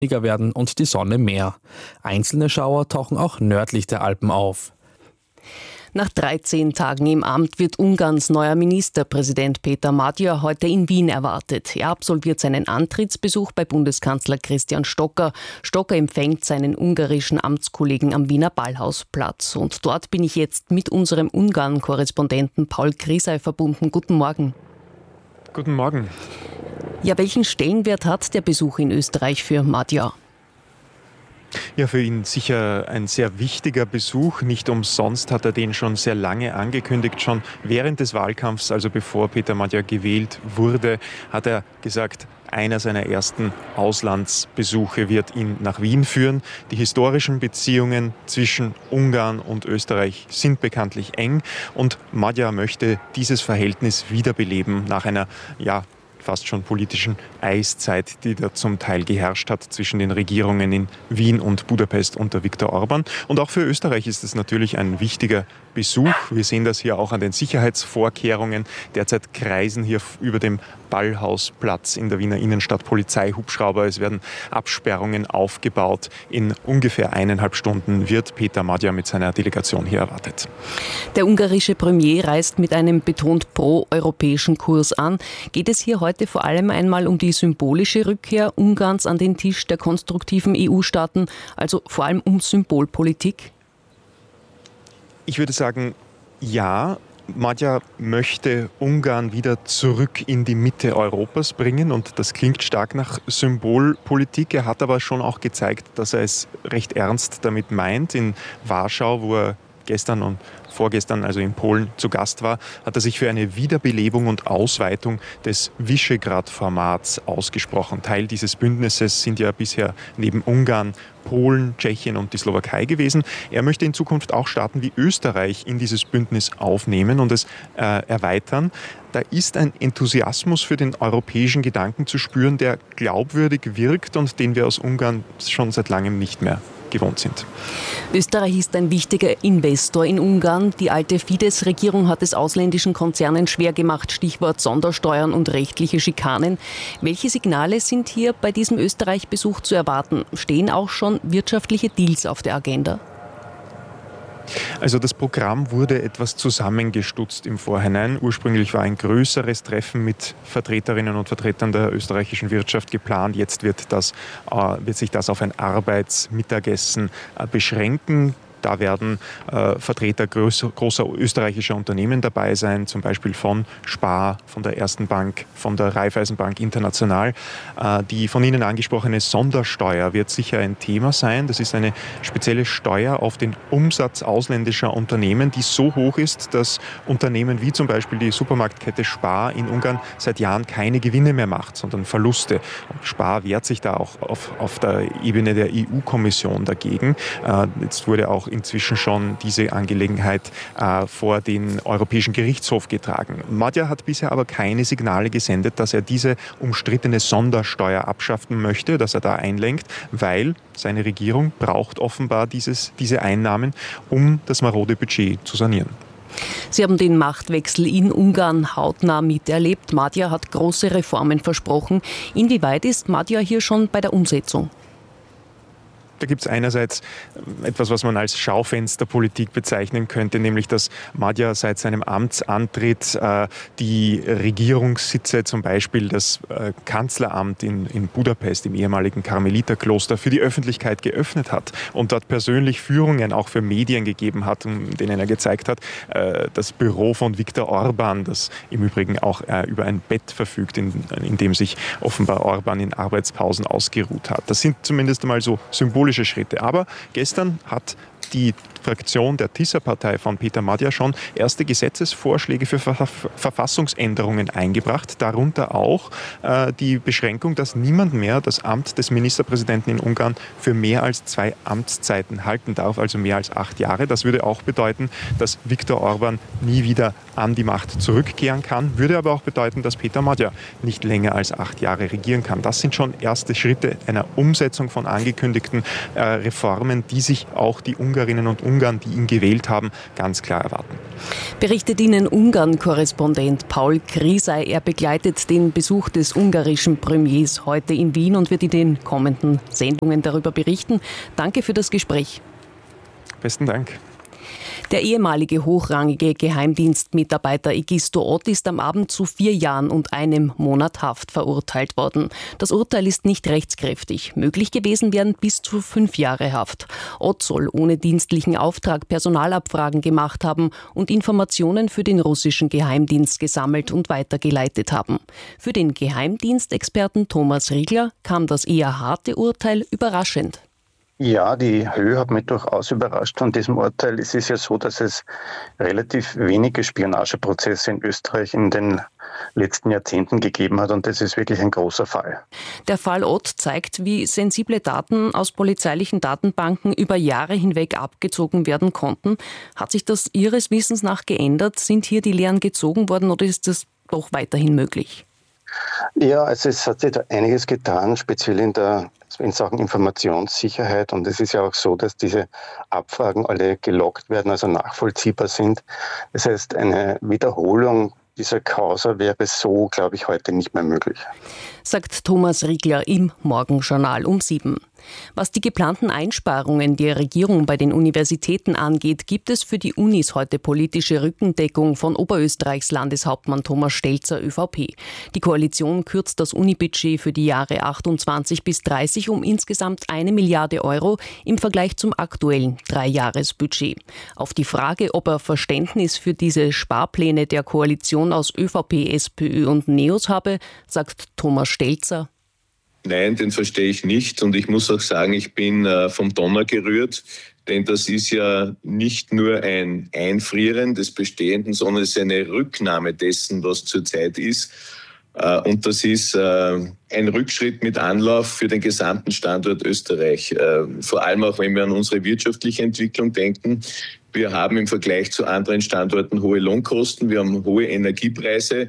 weniger werden und die Sonne mehr. Einzelne Schauer tauchen auch nördlich der Alpen auf. Nach 13 Tagen im Amt wird Ungarns neuer Ministerpräsident Peter Magyar heute in Wien erwartet. Er absolviert seinen Antrittsbesuch bei Bundeskanzler Christian Stocker. Stocker empfängt seinen ungarischen Amtskollegen am Wiener Ballhausplatz. Und dort bin ich jetzt mit unserem Ungarn-Korrespondenten Paul Krisay verbunden. Guten Morgen. Guten Morgen. Ja, welchen Stellenwert hat der Besuch in Österreich für Magyar? Ja, für ihn sicher ein sehr wichtiger Besuch. Nicht umsonst hat er den schon sehr lange angekündigt. Schon während des Wahlkampfs, also bevor Peter Magyar gewählt wurde, hat er gesagt, einer seiner ersten Auslandsbesuche wird ihn nach Wien führen. Die historischen Beziehungen zwischen Ungarn und Österreich sind bekanntlich eng und Magyar möchte dieses Verhältnis wiederbeleben nach einer, fast schon politischen Eiszeit, die da zum Teil geherrscht hat zwischen den Regierungen in Wien und Budapest unter Viktor Orbán. Und auch für Österreich ist es natürlich ein wichtiger Besuch. Wir sehen das hier auch an den Sicherheitsvorkehrungen. Derzeit kreisen hier über dem Ballhausplatz in der Wiener Innenstadt Polizeihubschrauber. Es werden Absperrungen aufgebaut. In ungefähr 1,5 Stunden wird Peter Magyar mit seiner Delegation hier erwartet. Der ungarische Premier reist mit einem betont pro-europäischen Kurs an. Geht es hier heute vor allem einmal um die symbolische Rückkehr Ungarns an den Tisch der konstruktiven EU-Staaten, also vor allem um Symbolpolitik? Ich würde sagen, ja. Magyar möchte Ungarn wieder zurück in die Mitte Europas bringen und das klingt stark nach Symbolpolitik. Er hat aber schon auch gezeigt, dass er es recht ernst damit meint. In Warschau, wo er gestern und vorgestern, also in Polen, zu Gast war, hat er sich für eine Wiederbelebung und Ausweitung des Visegrad-Formats ausgesprochen. Teil dieses Bündnisses sind ja bisher neben Ungarn Polen, Tschechien und die Slowakei gewesen. Er möchte in Zukunft auch Staaten wie Österreich in dieses Bündnis aufnehmen und es erweitern. Da ist ein Enthusiasmus für den europäischen Gedanken zu spüren, der glaubwürdig wirkt und den wir aus Ungarn schon seit langem nicht mehr gewohnt sind. Österreich ist ein wichtiger Investor in Ungarn. Die alte Fidesz-Regierung hat es ausländischen Konzernen schwer gemacht, Stichwort Sondersteuern und rechtliche Schikanen. Welche Signale sind hier bei diesem Österreich-Besuch zu erwarten? Stehen auch schon wirtschaftliche Deals auf der Agenda? Also das Programm wurde etwas zusammengestutzt im Vorhinein. Ursprünglich war ein größeres Treffen mit Vertreterinnen und Vertretern der österreichischen Wirtschaft geplant. Jetzt wird sich das auf ein Arbeitsmittagessen beschränken. Da werden Vertreter großer österreichischer Unternehmen dabei sein, zum Beispiel von Spar, von der Ersten Bank, von der Raiffeisenbank International. Die von Ihnen angesprochene Sondersteuer wird sicher ein Thema sein. Das ist eine spezielle Steuer auf den Umsatz ausländischer Unternehmen, die so hoch ist, dass Unternehmen wie zum Beispiel die Supermarktkette Spar in Ungarn seit Jahren keine Gewinne mehr macht, sondern Verluste. Und Spar wehrt sich da auch auf der Ebene der EU-Kommission dagegen. Jetzt wurde auch inzwischen schon diese Angelegenheit vor den Europäischen Gerichtshof getragen. Magyar hat bisher aber keine Signale gesendet, dass er diese umstrittene Sondersteuer abschaffen möchte, dass er da einlenkt, weil seine Regierung braucht offenbar diese Einnahmen, um das marode Budget zu sanieren. Sie haben den Machtwechsel in Ungarn hautnah miterlebt. Magyar hat große Reformen versprochen. Inwieweit ist Magyar hier schon bei der Umsetzung? Da gibt es einerseits etwas, was man als Schaufensterpolitik bezeichnen könnte, nämlich dass Magyar seit seinem Amtsantritt die Regierungssitze, zum Beispiel das Kanzleramt in Budapest, im ehemaligen Karmeliterkloster, für die Öffentlichkeit geöffnet hat und dort persönlich Führungen auch für Medien gegeben hat, in denen er gezeigt hat, das Büro von Viktor Orbán, das im Übrigen auch über ein Bett verfügt, in dem sich offenbar Orbán in Arbeitspausen ausgeruht hat. Das sind zumindest einmal so symbolische Schritte. Aber gestern hat die Fraktion der Tisza-Partei von Peter Magyar schon erste Gesetzesvorschläge für Verfassungsänderungen eingebracht, darunter auch die Beschränkung, dass niemand mehr das Amt des Ministerpräsidenten in Ungarn für mehr als 2 Amtszeiten halten darf, also mehr als 8 Jahre. Das würde auch bedeuten, dass Viktor Orbán nie wieder an die Macht zurückkehren kann, würde aber auch bedeuten, dass Peter Magyar nicht länger als 8 Jahre regieren kann. Das sind schon erste Schritte einer Umsetzung von angekündigten Reformen, die sich auch die ungarische Ungarinnen und Ungarn, die ihn gewählt haben, ganz klar erwarten. Berichtet Ihnen Ungarn-Korrespondent Paul Krisey. Er begleitet den Besuch des ungarischen Premiers heute in Wien und wird in den kommenden Sendungen darüber berichten. Danke für das Gespräch. Besten Dank. Der ehemalige hochrangige Geheimdienstmitarbeiter Egisto Ott ist am Abend zu 4 Jahren und 1 Monat Haft verurteilt worden. Das Urteil ist nicht rechtskräftig. Möglich gewesen wären bis zu 5 Jahre Haft. Ott soll ohne dienstlichen Auftrag Personalabfragen gemacht haben und Informationen für den russischen Geheimdienst gesammelt und weitergeleitet haben. Für den Geheimdienstexperten Thomas Riegler kam das eher harte Urteil überraschend. Ja, die Höhe hat mich durchaus überrascht von diesem Urteil. Es ist ja so, dass es relativ wenige Spionageprozesse in Österreich in den letzten Jahrzehnten gegeben hat und das ist wirklich ein großer Fall. Der Fall Ott zeigt, wie sensible Daten aus polizeilichen Datenbanken über Jahre hinweg abgezogen werden konnten. Hat sich das Ihres Wissens nach geändert? Sind hier die Lehren gezogen worden oder ist das doch weiterhin möglich? Ja, also es hat sich da einiges getan, speziell in Sachen Informationssicherheit. Und es ist ja auch so, dass diese Abfragen alle geloggt werden, also nachvollziehbar sind. Das heißt, eine Wiederholung dieser Causa wäre so, glaube ich, heute nicht mehr möglich. Sagt Thomas Riegler im Morgenjournal um 7. Was die geplanten Einsparungen der Regierung bei den Universitäten angeht, gibt es für die Unis heute politische Rückendeckung von Oberösterreichs Landeshauptmann Thomas Stelzer, ÖVP. Die Koalition kürzt das Unibudget für die Jahre 28 bis 30 um insgesamt 1 Milliarde Euro im Vergleich zum aktuellen 3-Jahres-Budget. Auf die Frage, ob er Verständnis für diese Sparpläne der Koalition aus ÖVP, SPÖ und NEOS habe, sagt Thomas Stelzer: Nein, den verstehe ich nicht und ich muss auch sagen, ich bin vom Donner gerührt, denn das ist ja nicht nur ein Einfrieren des Bestehenden, sondern es ist eine Rücknahme dessen, was zurzeit ist. Und das ist ein Rückschritt mit Anlauf für den gesamten Standort Österreich. Vor allem auch, wenn wir an unsere wirtschaftliche Entwicklung denken. Wir haben im Vergleich zu anderen Standorten hohe Lohnkosten, wir haben hohe Energiepreise.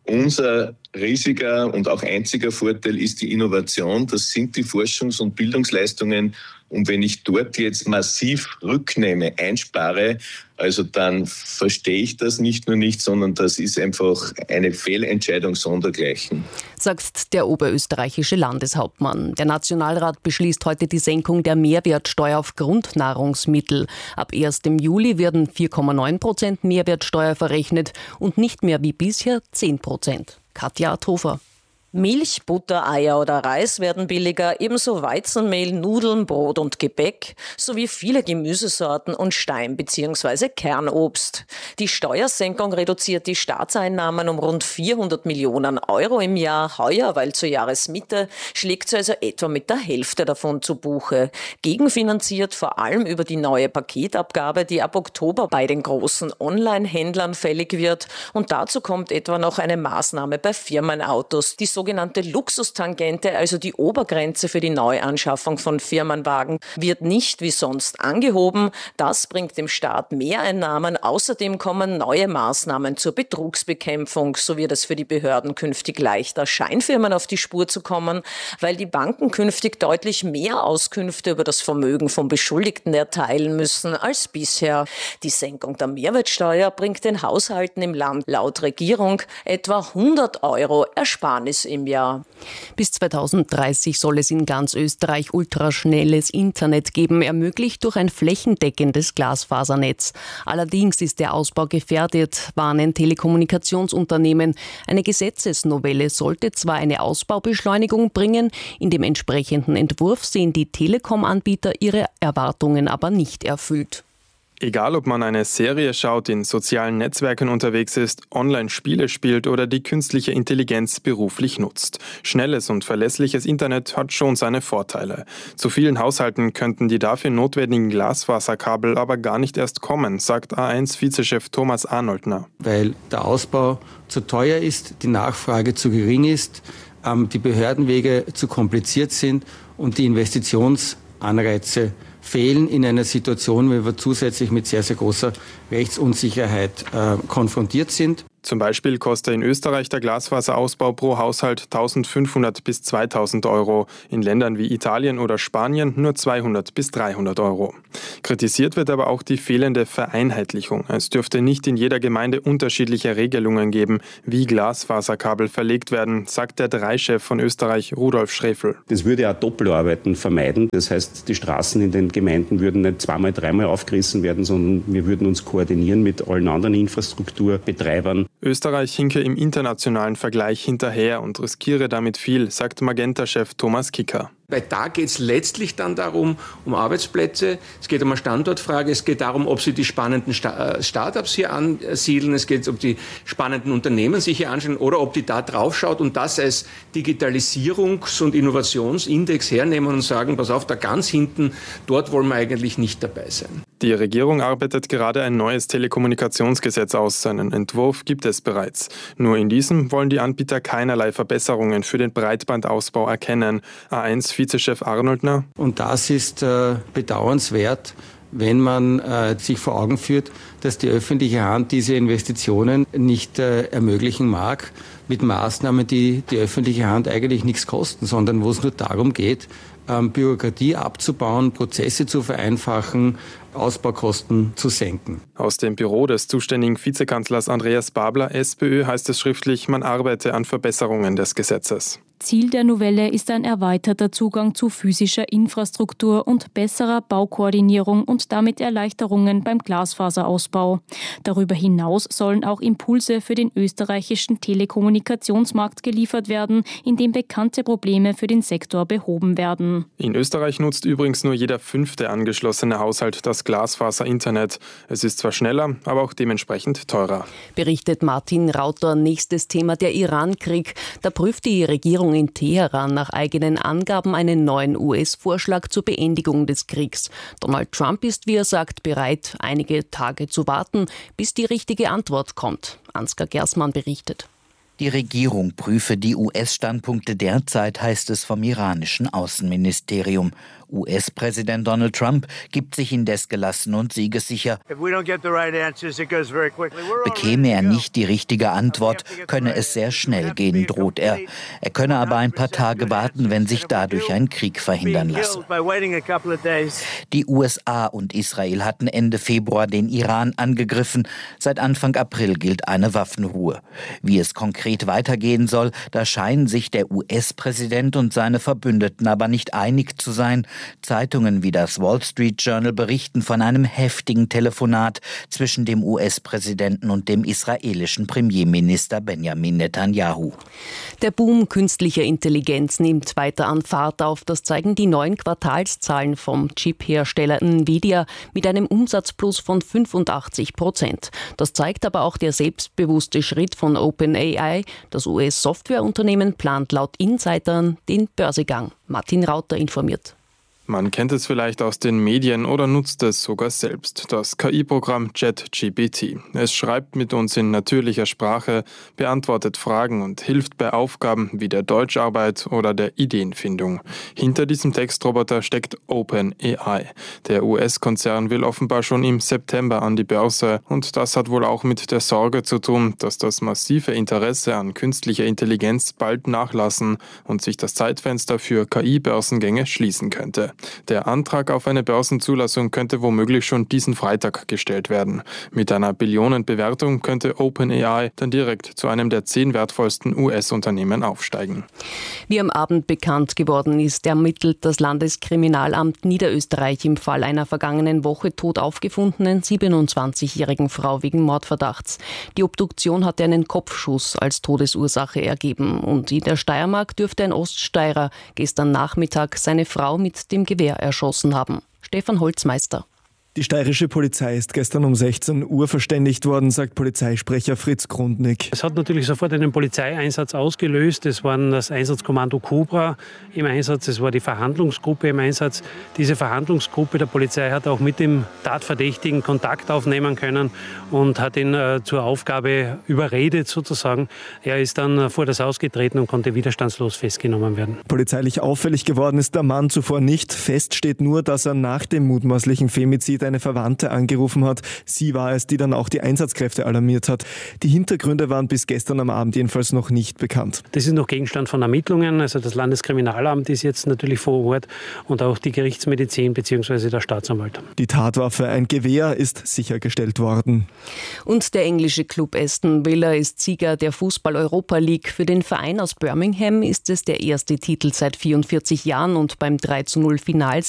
Unser riesiger und auch einziger Vorteil ist die Innovation. Das sind die Forschungs- und Bildungsleistungen. Und wenn ich dort jetzt massiv rücknehme, einspare, also dann verstehe ich das nicht nur nicht, sondern das ist einfach eine Fehlentscheidung sondergleichen. Sagt der oberösterreichische Landeshauptmann. Der Nationalrat beschließt heute die Senkung der Mehrwertsteuer auf Grundnahrungsmittel. Ab 1. Juli werden 4,9% Mehrwertsteuer verrechnet und nicht mehr wie bisher 10%. Katja Athofer. Milch, Butter, Eier oder Reis werden billiger, ebenso Weizenmehl, Nudeln, Brot und Gebäck sowie viele Gemüsesorten und Stein- bzw. Kernobst. Die Steuersenkung reduziert die Staatseinnahmen um rund 400 Millionen Euro im Jahr. Heuer, weil zur Jahresmitte, schlägt sie also etwa mit der Hälfte davon zu Buche. Gegenfinanziert vor allem über die neue Paketabgabe, die ab Oktober bei den großen Online-Händlern fällig wird. Und dazu kommt etwa noch eine Maßnahme bei Firmenautos, die sogenannte Luxustangente, also die Obergrenze für die Neuanschaffung von Firmenwagen, wird nicht wie sonst angehoben. Das bringt dem Staat Mehreinnahmen. Außerdem kommen neue Maßnahmen zur Betrugsbekämpfung. So wird es für die Behörden künftig leichter, Scheinfirmen auf die Spur zu kommen, weil die Banken künftig deutlich mehr Auskünfte über das Vermögen von Beschuldigten erteilen müssen als bisher. Die Senkung der Mehrwertsteuer bringt den Haushalten im Land laut Regierung etwa 100 Euro Ersparnis im Jahr. Bis 2030 soll es in ganz Österreich ultraschnelles Internet geben, ermöglicht durch ein flächendeckendes Glasfasernetz. Allerdings ist der Ausbau gefährdet, warnen Telekommunikationsunternehmen. Eine Gesetzesnovelle sollte zwar eine Ausbaubeschleunigung bringen, in dem entsprechenden Entwurf sehen die Telekom-Anbieter ihre Erwartungen aber nicht erfüllt. Egal, ob man eine Serie schaut, in sozialen Netzwerken unterwegs ist, Online-Spiele spielt oder die künstliche Intelligenz beruflich nutzt. Schnelles und verlässliches Internet hat schon seine Vorteile. Zu vielen Haushalten könnten die dafür notwendigen Glasfaserkabel aber gar nicht erst kommen, sagt A1-Vizechef Thomas Arnoldner. Weil der Ausbau zu teuer ist, die Nachfrage zu gering ist, die Behördenwege zu kompliziert sind und die Investitionsanreize fehlen in einer Situation, wo wir zusätzlich mit sehr, sehr großer Rechtsunsicherheit konfrontiert sind. Zum Beispiel kostet in Österreich der Glasfaserausbau pro Haushalt 1.500 bis 2.000 Euro, in Ländern wie Italien oder Spanien nur 200 bis 300 Euro. Kritisiert wird aber auch die fehlende Vereinheitlichung. Es dürfte nicht in jeder Gemeinde unterschiedliche Regelungen geben, wie Glasfaserkabel verlegt werden, sagt der 3-Chef von Österreich, Rudolf Schrefl. Das würde auch Doppelarbeiten vermeiden. Das heißt, die Straßen in den Gemeinden würden nicht zweimal, dreimal aufgerissen werden, sondern wir würden uns koordinieren mit allen anderen Infrastrukturbetreibern. Österreich hinke im internationalen Vergleich hinterher und riskiere damit viel, sagt Magenta-Chef Thomas Kicker. Weil da geht es letztlich dann darum, um Arbeitsplätze, es geht um eine Standortfrage, es geht darum, ob Sie die spannenden Start-ups hier ansiedeln, es geht um die spannenden Unternehmen sich hier anschauen oder ob die da drauf schaut und das als Digitalisierungs- und Innovationsindex hernehmen und sagen, pass auf, da ganz hinten, dort wollen wir eigentlich nicht dabei sein. Die Regierung arbeitet gerade ein neues Telekommunikationsgesetz aus. Einen Entwurf gibt es bereits. Nur in diesem wollen die Anbieter keinerlei Verbesserungen für den Breitbandausbau erkennen. A1-Vizechef Arnoldner. Und das ist bedauernswert, wenn man sich vor Augen führt, dass die öffentliche Hand diese Investitionen nicht ermöglichen mag, mit Maßnahmen, die die öffentliche Hand eigentlich nichts kosten, sondern wo es nur darum geht, Bürokratie abzubauen, Prozesse zu vereinfachen, Ausbaukosten zu senken. Aus dem Büro des zuständigen Vizekanzlers Andreas Babler, SPÖ, heißt es schriftlich, man arbeite an Verbesserungen des Gesetzes. Ziel der Novelle ist ein erweiterter Zugang zu physischer Infrastruktur und besserer Baukoordinierung und damit Erleichterungen beim Glasfaserausbau. Darüber hinaus sollen auch Impulse für den österreichischen Telekommunikationsmarkt geliefert werden, in dem bekannte Probleme für den Sektor behoben werden. In Österreich nutzt übrigens nur jeder 5. angeschlossene Haushalt das Glasfaser-Internet. Es ist zwar schneller, aber auch dementsprechend teurer. Berichtet Martin Rauter. Nächstes Thema der Iran-Krieg. Da prüft die Regierung in Teheran nach eigenen Angaben einen neuen US-Vorschlag zur Beendigung des Kriegs. Donald Trump ist, wie er sagt, bereit, einige Tage zu warten, bis die richtige Antwort kommt. Ansgar Gersmann berichtet. Die Regierung prüfe die US-Standpunkte derzeit, heißt es vom iranischen Außenministerium. US-Präsident Donald Trump gibt sich indes gelassen und siegessicher. Bekäme er nicht die richtige Antwort, könne es sehr schnell gehen, droht er. Er könne aber ein paar Tage warten, wenn sich dadurch ein Krieg verhindern lasse. Die USA und Israel hatten Ende Februar den Iran angegriffen. Seit Anfang April gilt eine Waffenruhe. Wie es konkret weitergehen soll, da scheinen sich der US-Präsident und seine Verbündeten aber nicht einig zu sein. Zeitungen wie das Wall Street Journal berichten von einem heftigen Telefonat zwischen dem US-Präsidenten und dem israelischen Premierminister Benjamin Netanyahu. Der Boom künstlicher Intelligenz nimmt weiter an Fahrt auf. Das zeigen die neuen Quartalszahlen vom Chip-Hersteller Nvidia mit einem Umsatzplus von 85%. Das zeigt aber auch der selbstbewusste Schritt von OpenAI. Das US-Softwareunternehmen plant laut Insidern den Börsegang. Martin Rauter informiert. Man kennt es vielleicht aus den Medien oder nutzt es sogar selbst, das KI-Programm ChatGPT. Es schreibt mit uns in natürlicher Sprache, beantwortet Fragen und hilft bei Aufgaben wie der Deutscharbeit oder der Ideenfindung. Hinter diesem Textroboter steckt OpenAI. Der US-Konzern will offenbar schon im September an die Börse und das hat wohl auch mit der Sorge zu tun, dass das massive Interesse an künstlicher Intelligenz bald nachlassen und sich das Zeitfenster für KI-Börsengänge schließen könnte. Der Antrag auf eine Börsenzulassung könnte womöglich schon diesen Freitag gestellt werden. Mit einer Billionenbewertung könnte OpenAI dann direkt zu einem der 10 wertvollsten US-Unternehmen aufsteigen. Wie am Abend bekannt geworden ist, ermittelt das Landeskriminalamt Niederösterreich im Fall einer vergangenen Woche tot aufgefundenen 27-jährigen Frau wegen Mordverdachts. Die Obduktion hatte einen Kopfschuss als Todesursache ergeben und in der Steiermark dürfte ein Oststeirer gestern Nachmittag seine Frau mit dem Gewehr erschossen haben. Stefan Holzmeister. Die steirische Polizei ist gestern um 16 Uhr verständigt worden, sagt Polizeisprecher Fritz Grundnick. Es hat natürlich sofort einen Polizeieinsatz ausgelöst. Es war das Einsatzkommando Cobra im Einsatz, es war die Verhandlungsgruppe im Einsatz. Diese Verhandlungsgruppe der Polizei hat auch mit dem Tatverdächtigen Kontakt aufnehmen können und hat ihn zur Aufgabe überredet sozusagen. Er ist dann vor das Haus getreten und konnte widerstandslos festgenommen werden. Polizeilich auffällig geworden ist der Mann zuvor nicht. Fest steht nur, dass er nach dem mutmaßlichen Femizid Zeit eine Verwandte angerufen hat. Sie war es, die dann auch die Einsatzkräfte alarmiert hat. Die Hintergründe waren bis gestern am Abend jedenfalls noch nicht bekannt. Das ist noch Gegenstand von Ermittlungen. Also das Landeskriminalamt ist jetzt natürlich vor Ort und auch die Gerichtsmedizin bzw. der Staatsanwalt. Die Tatwaffe, ein Gewehr, ist sichergestellt worden. Und der englische Club Aston Villa ist Sieger der Fußball-Europa League. Für den Verein aus Birmingham ist es der erste Titel seit 44 Jahren und beim 3:0 Finalsieg